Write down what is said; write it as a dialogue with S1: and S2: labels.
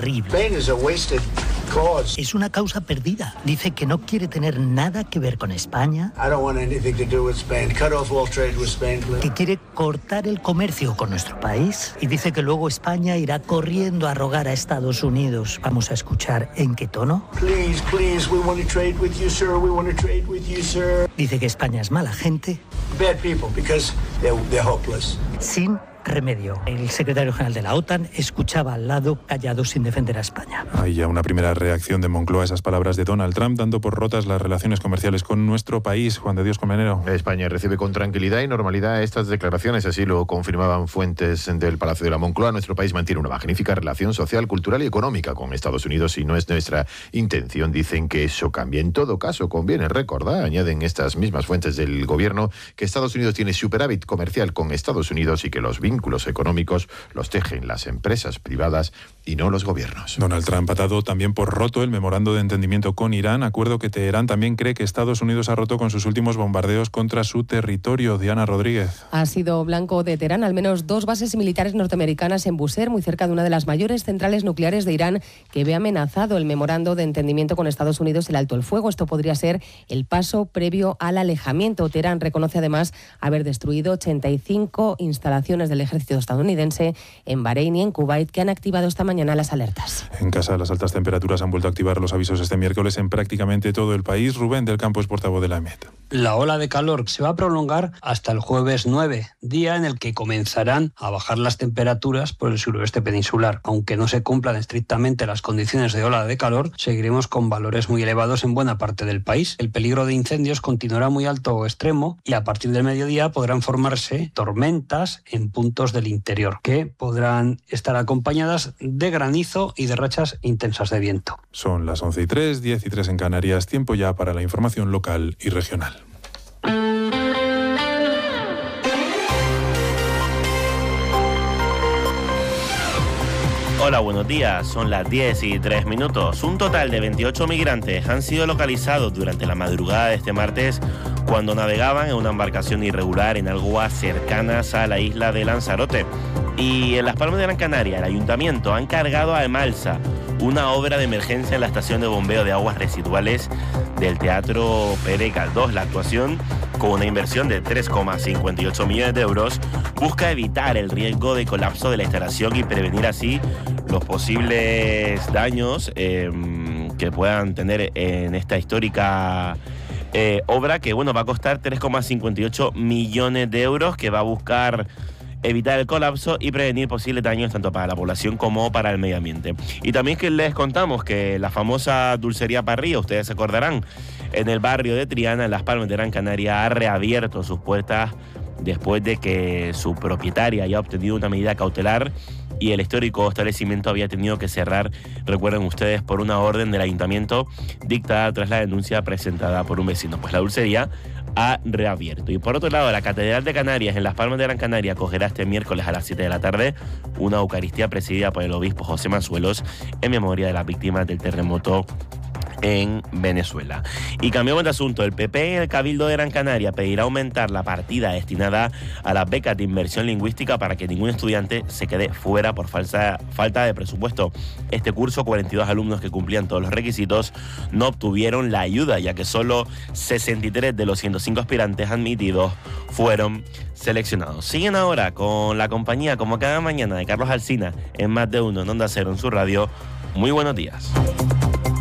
S1: terrible. Es una causa perdida. Dice que no quiere tener nada que ver con España. Que quiere cortar el comercio con nuestro país. Y dice que luego España irá corriendo a rogar a Estados Unidos. Vamos a escuchar en qué tono. Dice que España es mala gente. Sin remedio. El secretario general de la OTAN escuchaba al lado, callado, sin defender a España.
S2: Hay ya una primera reacción de Moncloa a esas palabras de Donald Trump, dando por rotas las relaciones comerciales con nuestro país. Juan de Dios Colmenero.
S3: España recibe con tranquilidad y normalidad estas declaraciones, así lo confirmaban fuentes del Palacio de la Moncloa. Nuestro país mantiene una magnífica relación social, cultural y económica con Estados Unidos y no es nuestra intención, dicen, que eso cambie. En todo caso, conviene recordar, añaden estas mismas fuentes del gobierno, que Estados Unidos tiene superávit comercial con Estados Unidos y que los vínculos económicos los tejen las empresas privadas y no los gobiernos.
S2: Donald Trump ha dado también por roto el memorando de entendimiento con Irán, acuerdo que Teherán también cree que Estados Unidos ha roto con sus últimos bombardeos contra su territorio. Diana Rodríguez.
S4: Ha sido blanco de Teherán al menos 2 bases militares norteamericanas en Bushehr, muy cerca de una de las mayores centrales nucleares de Irán, que ve amenazado el memorando de entendimiento con Estados Unidos el alto el fuego. Esto podría ser el paso previo al alejamiento. Teherán reconoce además haber destruido 85 instalaciones del ejército estadounidense en Bahrein y en Kuwait, que han activado esta mañana las alertas.
S2: En casa, las altas temperaturas han vuelto a activar los avisos este miércoles en prácticamente todo el país. Rubén del Campo es portavoz de la EMET.
S5: La ola de calor se va a prolongar hasta el jueves 9, día en el que comenzarán a bajar las temperaturas por el suroeste peninsular. Aunque no se cumplan estrictamente las condiciones de ola de calor, seguiremos con valores muy elevados en buena parte del país. El peligro de incendios continuará muy alto o extremo y a partir del mediodía podrán formarse tormentas en puntos del interior, que podrán estar acompañadas de granizo y de rachas intensas de viento.
S2: Son las 11:03, 10:03 en Canarias. Tiempo ya para la información local y regional.
S6: Hola, buenos días. Son las 10:03. Un total de 28 migrantes han sido localizados durante la madrugada de este martes cuando navegaban en una embarcación irregular en aguas cercanas a la isla de Lanzarote. Y en Las Palmas de Gran Canaria, el ayuntamiento ha encargado a Emalsa una obra de emergencia en la estación de bombeo de aguas residuales del Teatro Pérez Galdós. La actuación, con una inversión de 3,58 millones de euros, busca evitar el riesgo de colapso de la instalación y prevenir así los posibles daños que puedan tener en esta histórica obra, que va a costar 3,58 millones de euros, que va a buscar evitar el colapso y prevenir posibles daños tanto para la población como para el medio ambiente. Y también que les contamos que la famosa dulcería Parrilla, ustedes se acordarán, en el barrio de Triana, en Las Palmas de Gran Canaria, ha reabierto sus puertas después de que su propietaria haya obtenido una medida cautelar y el histórico establecimiento había tenido que cerrar, recuerden ustedes, por una orden del ayuntamiento dictada tras la denuncia presentada por un vecino. Pues la dulcería ha reabierto. Y por otro lado, la Catedral de Canarias en Las Palmas de Gran Canaria acogerá este miércoles a las 7 de la tarde una Eucaristía presidida por el obispo José Manzuelos en memoria de las víctimas del terremoto en Venezuela. Y cambiamos de asunto. El PP en el Cabildo de Gran Canaria pedirá aumentar la partida destinada a las becas de inversión lingüística para que ningún estudiante se quede fuera por falta de presupuesto. Este curso, 42 alumnos que cumplían todos los requisitos no obtuvieron la ayuda, ya que solo 63 de los 105 aspirantes admitidos fueron seleccionados. Siguen ahora con la compañía, como cada mañana, de Carlos Alsina en Más de Uno en Onda Cero en su radio. Muy buenos días.